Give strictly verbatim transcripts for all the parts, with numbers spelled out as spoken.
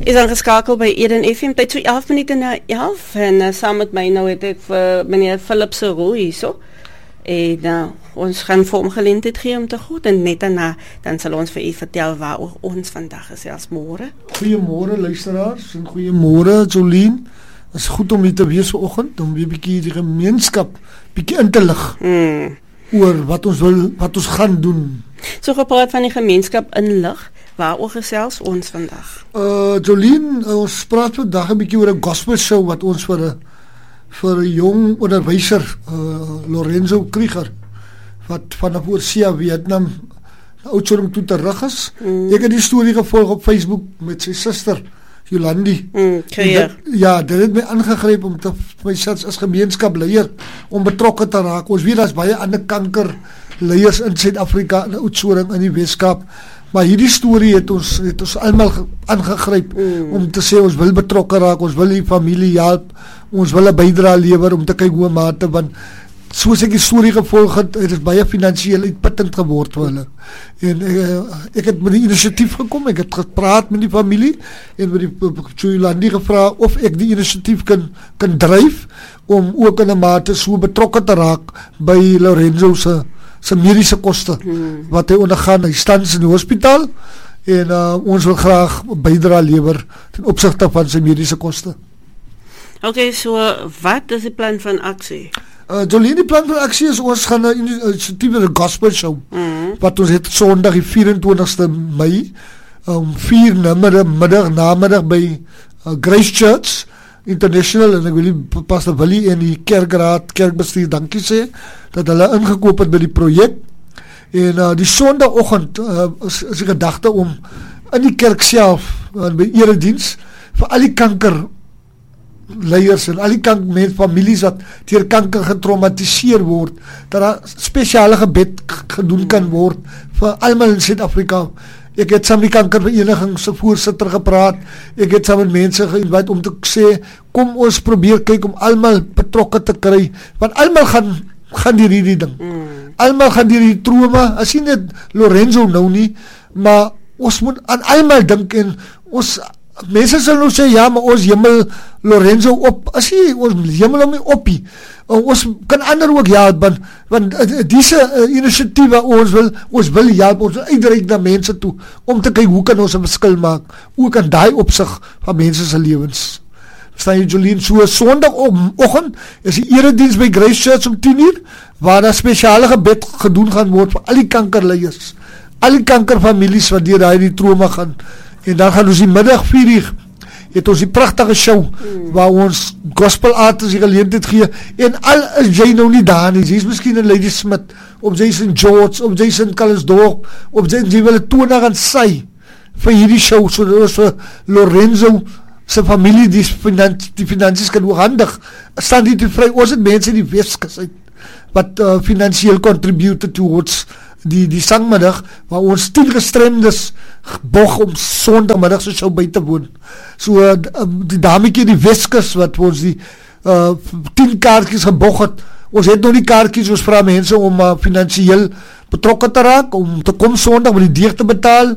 is aangeskakel by Eden F M, tyd so elf minute na elf, en uh, saam met my nou het ek vir meneer Philip se rol hierso, en uh, ons gaan vir hom geleentheid gee om te groet, en net daarna, dan sal ons vir u vertel waar ons vandag is, als môre. Goeiemôre luisteraars, en goeiemôre Jolien. Het is goed om hier te wees vanoggend, om weer bietjie die gemeenskap bietjie in te lig, Hmm. oor wat ons wil, wat ons gaan doen. So gepraat van die gemeenskap inlig, waaroor gesels ons vandag? Uh, Jolien, uh, ons praat vandag 'n bietjie oor 'n gospel show wat ons vir 'n vir 'n jong onderwyser, uh, Lorenzo Krieger, wat vanaf Oorsee, Vietnam, Oudtshoorn toe terug is. Mm. Ek het die storie gevolg op Facebook met sy suster Jolandi. Mm, dit, ja, dit het my aangegryp om te my sits as gemeenskapleier om betrokke te raak. Ons weet daar's baie ander kankerleiers in Suid-Afrika, in Oudtshoorn, in die Weskaap. Maar hierdie storie het ons het ons almal aangegryp mm. om te sê ons wil betrokke raak, ons wil die familie help, ons wil 'n bydrae lewer om te kyk hoe mate, want soos ek die storie gevolg het, het is baie finansiëel uitputtend geword vir hulle. En uh, ek het met die inisiatief gekom, ek het gepraat met die familie en met die Jolandi gevra of ek die inisiatief kan kan dryf om ook in 'n mate so betrokke te raak by Lorenzo se se mediese koste hmm. wat hy ondergaan. Hy staan in die hospitaal en uh, ons wil graag bydrae lewer ten opsigte van sy mediese koste. Okay, so wat is die plan van aksie? Uh, Jolien, die plan van aksie is ons gaan 'n inisiatief, 'n gospel show Hmm. wat ons het Sondag die vyf en twintigste Mei om vier namiddag middag namiddag by uh, Grace Church International, en ek wil die Pastor Willie en die kerkraad, kerkbestuur dankie sê dat hulle ingekoop het by die projek. En uh, die Sondagoggend uh, is, is die gedagte om in die kerk self uh, by erediens vir al die kanker leiers en al die kanker met families wat deur kanker getraumatiseer word, dat daar spesiale gebed gedoen kan word vir almal in Suid-Afrika. Ek het saam met die kankervereniging se voorsitter gepraat. Ek het saam met mense geïnviteer om te sê kom ons probeer kyk om almal betrokke te kry, want almal gaan gaan deur hierdie ding. Mm. Almal gaan deur die trauma. As jy net Lorenzo nou nie, maar ons moet aan almal dink en ons mense sal nou sê ja, maar ons hemel Lorenzo op. As jy ons hemel hom nie op nie. Ons kan ander ook help, want, want diese uh, inisiatiewe ons wil ons wil help, ons wil uitreik na mense toe om te kyk hoe kan ons 'n verskil maak ook aan daai opsig van mense se lewens. Verstaan jy, Jolien? So Sondagoggend is die erediens by Grace Church om tien uur waar daar spesiale gebed gedoen gaan word vir al die kankerleiers, al die kankerfamilies wat deur daai trauma gaan. En dan gaan ons die middag vier uur het ons die pragtige show mm. waar ons gospel artists die geleentheid gee, en al is jy nou nie daar nie, jy is miskien in Lady Smith, of jy is in George, of jy is in Kalisdorp, of jy, jy wil het toon aan sy vir hierdie show, so dat ons vir Lorenzo sy familie die, finans, die finansies kan oorhandig, staan die te vry. Ons het mense in die Weskus uit wat uh, finansieel contributed towards die, die sangmiddag, waar ons tien gestremdes bog om Sondagmiddag so show by te woon. So uh, die dametjie die Weskus wat ons die uh, tien kaartjies gebog het, ons het nog die kaartjies, ons vra mense om uh, finansieel betrokke te raak, om te kom Sondag met die deeg te betaal.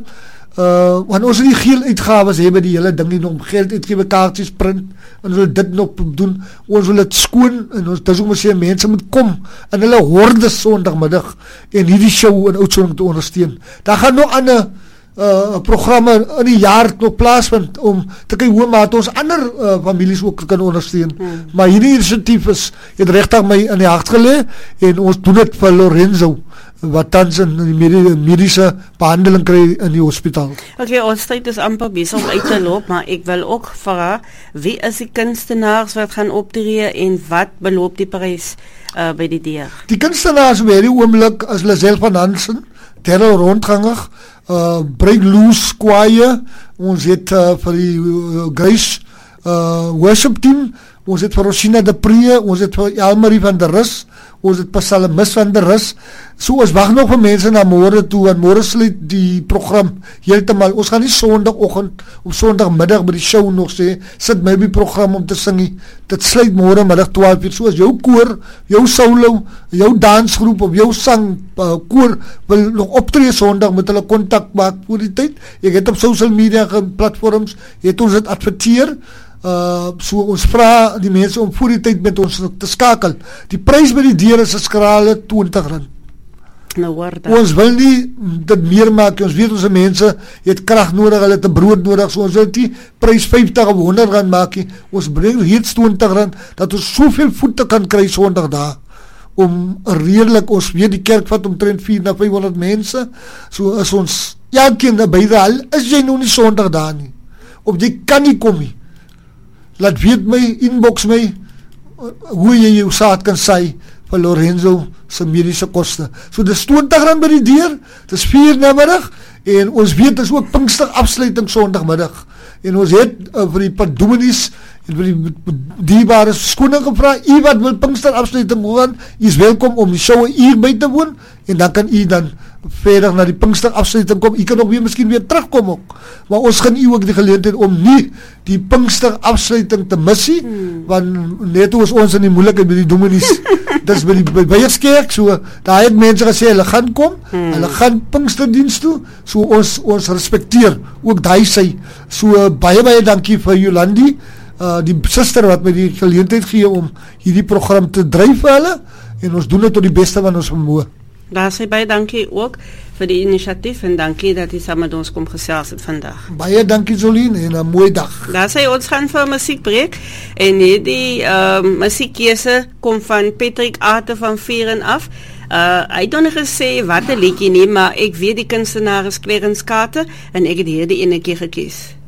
Uh, want ons die geel uitgaves hebben die hele ding nie, om geld uitgewe, kaartjes print, en ons wil dit nog doen, ons wil het skoon, en ons, dis ook maar sê, mense moet kom, en hulle hoorde Sondagmiddag, en hierdie show in Oudtshoorn te ondersteun. Daar gaan nog ander uh, programme in die jaar nog plaasvind, om te kyk hoe maat ons ander uh, families ook kan ondersteun. Hmm. Maar hierdie initiatief is, het rechtig my in die hart gelee, en ons doen het vir Lorenzo, wat tans in die medische behandeling kry in die hospitaal. Ok, ons tyd is amper besig om uit te loop, maar ek wil ook vra, wie is die kunstenaars wat gaan optree en wat beloop die prys uh, by die deeg? Die kunstenaars by die oomlik is Lisel van Hansen, Terrell Rondganger, uh, Break Loose Choir, ons het uh, vir die uh, Grace uh, worship team, ons het vir Rosina de Pree, ons het vir Elmarie van der Rus, ons het Psalmis van der Rus. So ons wag nog vir mense na môre toe, en môre sluit die program heeltemal. Ons gaan nie Sondagoggend of Sondagmiddag by die show nog sê, sit my by die program om te sing nie. Dit sluit môre middag twaalf uur. So as jou koor, jou solo, jou dansgroep of jou sang uh, koor wil nog optree Sondag, met hulle kontak maak voor die tyd. Ek het op social media platforms, het ons dit adverteer. Uh, so ons vra die mense om voor die tyd met ons te skakel. Die prys by die deur is 'n skrale twintig rand. Nou word ons wil nie dit meer maak. Ons weet ons mense het krag nodig, hulle het 'n brood nodig. So ons wil die prys vyftig of honderd rand maak. Ons bring reeds twintig rand dat ons soveel voete kan kry Sondag daar. Om redelik, ons weet die kerk vat omtrent vier na vyfhonderd mense. So is ons elkeen by al is jy nou nie Sondag daar nie. Of jy kan nie kom nie. Laat weet my, inbox my hoe jy jou saad kan saai vir Lorenzo se mediese koste. So dis twintig rand by die deur, dis vier na middag, en ons weet dis ook Pinkster afsluiting Sondagmiddag. En ons het uh, vir die padominis en vir die dierbare skoning gevra, u wat wil Pinkster afsluiting gaan, u is welkom om die show 'n uur by te woon, en dan kan u dan verder na die Pinkster afsluiting kom. U kan ook weer miskien weer terugkom ook. Maar ons gaan u ook die geleentheid om nie die Pinkster afsluiting te missie, hmm. want net hoe is ons in die moeilikheid by die dominees. Dis by die Beierskerk, so daar het mense gesê hulle gaan kom, hmm. hulle gaan Pinksterdiens toe, so ons ons respekteer ook daai sy. So baie baie dankie vir Jolandi, uh, die suster wat my die geleentheid gee om hierdie program te dryf vir hulle, en ons doen dit tot die beste van ons vermoë. Daar sê baie dankie ook vir die inisiatief, en dankie dat jy saam met ons kom gesels het vandag. Baie dankie Jolien, en 'n mooi dag. Daar sê ons gaan vir 'n musiekbreek, en hierdie uh, musiekkeuse kom van Patrick Arte van Vieren af. Uh, hy het nog nie gesê wat 'n liedjie nie, maar ek weet die kunstenaar is Clarence Carter, en ek het hierdie ene keer gekies.